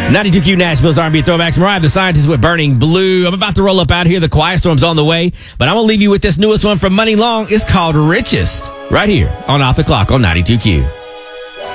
92Q Nashville's R&B Throwbacks. Mariah the Scientist with Burning Blue. I'm about to roll up out here. The Quiet Storm's on the way. But I'm going to leave you with this newest one from Money Long. It's called Richest. Right here on Off the Clock on 92Q.